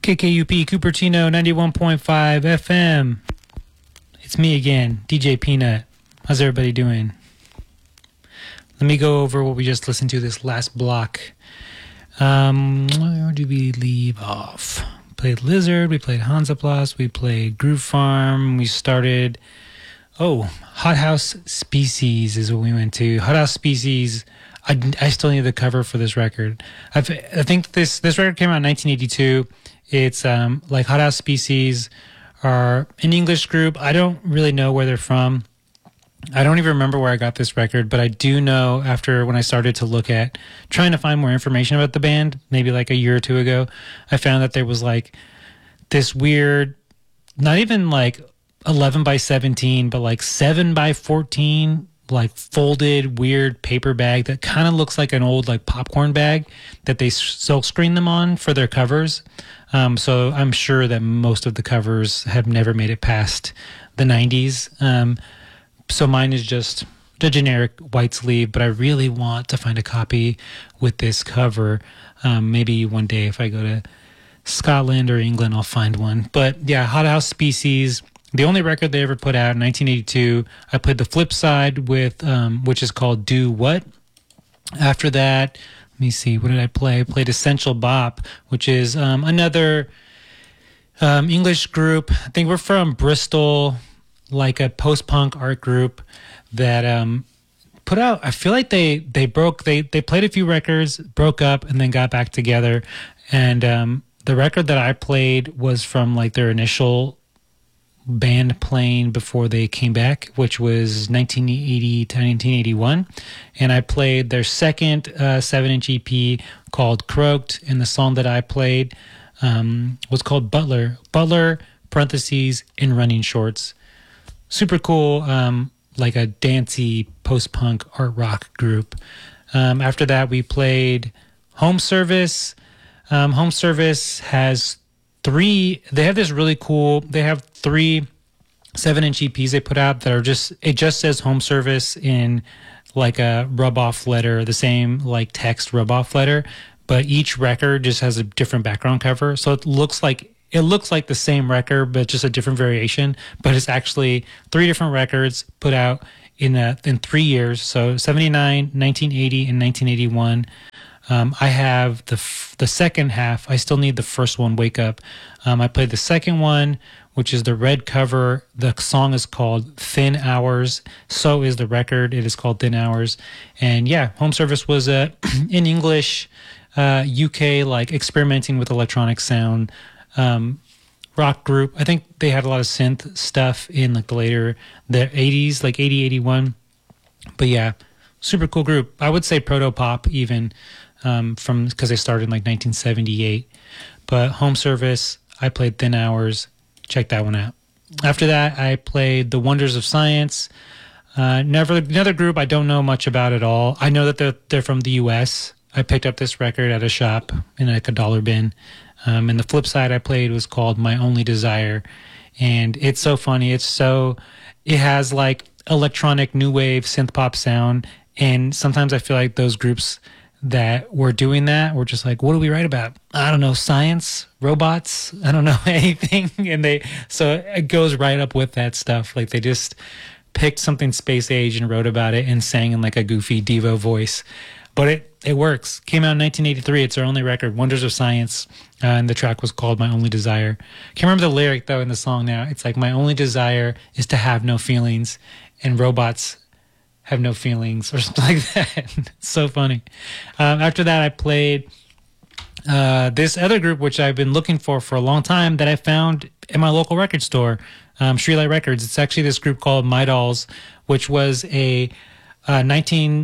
KKUP Cupertino 91.5 FM. It's me again, DJ Peanut. How's everybody doing? Let me go over what we just listened to this last block. Where do we leave off? We played Lizard, we played Hansaplast, we played Groove Farm, we started... Oh, Hot House Species is what we went to. Hot House Species... I still need the cover for this record. I think this record came out in 1982. It's like Hot House Species are an English group. I don't really know where they're from. I don't even remember where I got this record, but I do know after when I started to look at trying to find more information about the band, maybe like a year or two ago, I found that there was like this weird, not even like 11 by 17, but like 7 by 14, like folded weird paper bag that kind of looks like an old like popcorn bag that they silk screen them on for their covers. So I'm sure that most of the covers have never made it past the 90s. So mine is just the generic white sleeve, but I really want to find a copy with this cover. Maybe one day if I go to Scotland or England, I'll find one. But yeah, Hot House Species, the only record they ever put out in 1982. I played the flip side with, which is called Do What. After that, let me see, what did I play? I played Essential Bop, which is another English group. I think we're from Bristol, like a post-punk art group that put out, I feel like they played a few records, broke up, and then got back together. And the record that I played was from like their initial band playing before they came back, which was 1980 to 1981. And I played their second 7-inch EP called Croaked, and the song that I played was called Butler, parentheses, in running shorts. Super cool, like a dancey post-punk art rock group. After that, we played Home Service. Home Service has they have this really cool, they have 3 7-inch EPs they put out that are it just says Home Service in like a rub-off letter, the same like text rub-off letter, but each record just has a different background cover. So it looks like the same record, but just a different variation. But it's actually 3 different records put out in 3 years. So 79, 1980, and 1981. I have the second half. I still need the first one, Wake Up. I played the second one, which is the red cover. The song is called Thin Hours. So is the record. It is called Thin Hours. And yeah, Home Service was in English, UK, like experimenting with electronic sound. Rock group. I think they had a lot of synth stuff in like the 80s, like 80, 81. But yeah, super cool group. I would say proto-pop even, because they started in like 1978. But Home Service, I played Thin Hours. Check that one out. After that, I played The Wonders of Science. Another group I don't know much about at all. I know that they're from the U.S. I picked up this record at a shop in like a dollar bin. And the flip side I played was called My Only Desire. And it's so funny. It has like electronic new wave synth pop sound. And sometimes I feel like those groups that were doing that were just like, what do we write about? I don't know, science, robots, I don't know anything. And so it goes right up with that stuff. Like they just picked something space age and wrote about it and sang in like a goofy Devo voice. But it works. Came out in 1983. It's their only record, Wonders of Science. And the track was called My Only Desire. Can't remember the lyric, though, in the song now. It's like, my only desire is to have no feelings, and robots have no feelings, or something like that. It's so funny. After that, I played this other group, which I've been looking for a long time, that I found in my local record store, Streetlight Records. It's actually this group called My Dolls, which was a late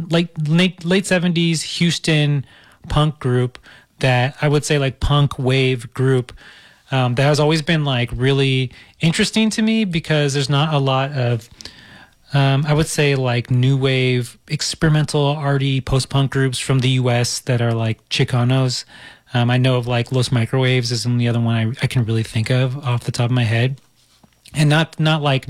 70s Houston punk group that I would say like punk wave group that has always been like really interesting to me because there's not a lot of I would say like new wave experimental arty post-punk groups from the US that are like Chicanos. I know of like Los Microwaves is the only other one I can really think of off the top of my head, and not like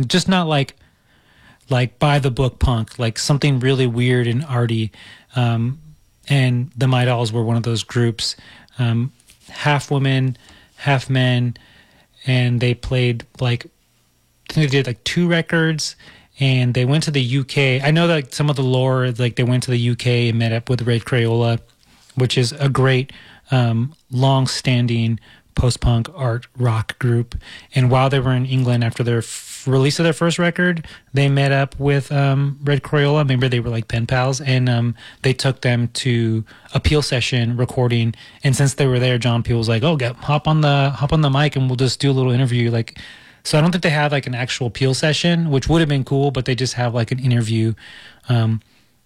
by the book punk, like something really weird and arty. And the My Dolls were one of those groups, half women, Half Men, and they played like, I think they did like 2 records, and they went to the UK. I know that some of the lore, like they went to the UK and met up with Red Crayola, which is a great long-standing post-punk art rock group. And while they were in England after their release of their first record, they met up with Red Crayola. Remember, they were like pen pals, and they took them to a Peel session recording. And since they were there, John Peel was like, "Oh, hop on the mic, and we'll just do a little interview." Like, so I don't think they had like an actual Peel session, which would have been cool, but they just have like an interview on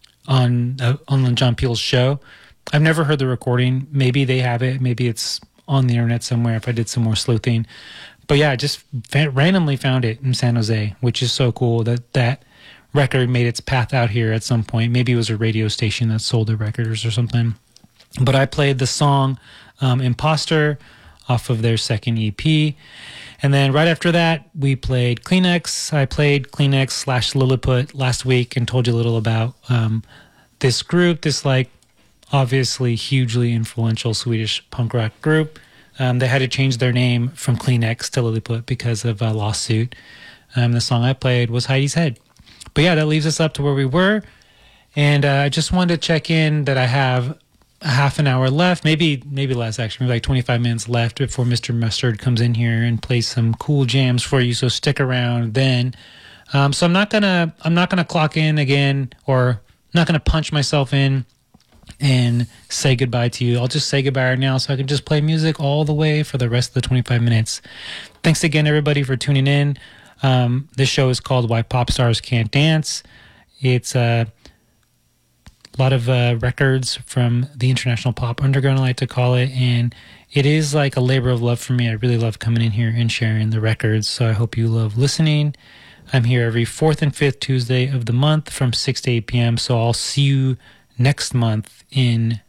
John Peel's show. I've never heard the recording. Maybe they have it. Maybe it's on the internet somewhere if I did some more sleuthing. But yeah, I just randomly found it in San Jose, which is so cool that record made its path out here at some point. Maybe it was a radio station that sold the records or something. But I played the song Imposter off of their second EP. And then right after that, we played Kleenex. I played Kleenex / Lilliput last week and told you a little about this group, this like obviously hugely influential Swedish punk rock group. They had to change their name from Kleenex to Lilliput because of a lawsuit. The song I played was Heidi's Head. But yeah, that leaves us up to where we were. And I just wanted to check in that I have a half an hour left, maybe less actually, maybe like 25 minutes left before Mr. Mustard comes in here and plays some cool jams for you. So stick around then. So I'm not gonna clock in again, or not gonna punch myself in and say goodbye to you. I'll just say goodbye right now so I can just play music all the way for the rest of the 25 minutes. Thanks again, everybody, for tuning in. This show is called Why Pop Stars Can't Dance. It's a lot of records from the International Pop Underground, I like to call it, and it is like a labor of love for me. I really love coming in here and sharing the records, so I hope you love listening. I'm here every 4th and 5th Tuesday of the month from 6 to 8 p.m., so I'll see you next month in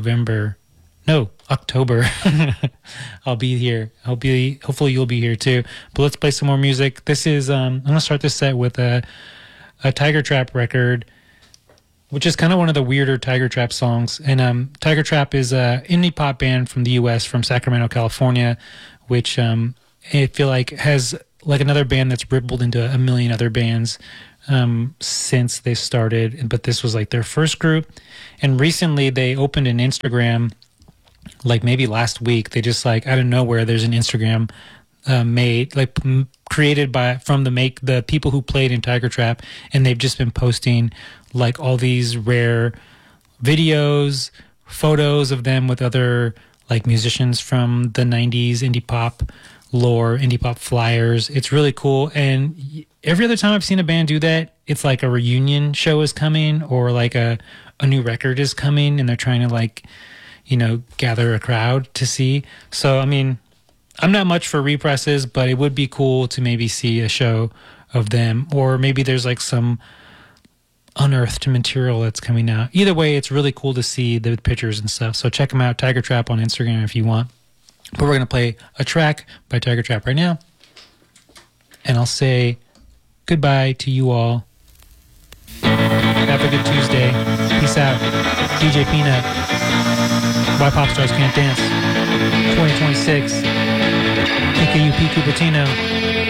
October. I'll be here. Hopefully you'll be here too. But let's play some more music. This is I'm gonna start this set with a Tiger Trap record, which is kind of one of the weirder Tiger Trap songs. And Tiger Trap is an indie pop band from the U.S., from Sacramento, California, which I feel like has like another band that's rippled into a million other bands since they started. But this was like their first group. And recently they opened an Instagram, like maybe last week. They just like, out of nowhere, there's an Instagram made, like created from the people who played in Tiger Trap, and they've just been posting like all these rare videos, photos of them with other like musicians from the 90s indie pop lore, indie pop flyers. It's really cool. And every other time I've seen a band do that, it's like a reunion show is coming, or like a new record is coming, and they're trying to like, gather a crowd to see. So, I mean, I'm not much for represses, but it would be cool to maybe see a show of them, or maybe there's like some unearthed material that's coming out. Either way, it's really cool to see the pictures and stuff. So check them out, Tiger Trap on Instagram if you want. But we're going to play a track by Tiger Trap right now. And I'll say goodbye to you all. Have a good Tuesday. Peace out. DJ Peanut. Why Pop Stars Can't Dance. 2026. KKUP Cupertino.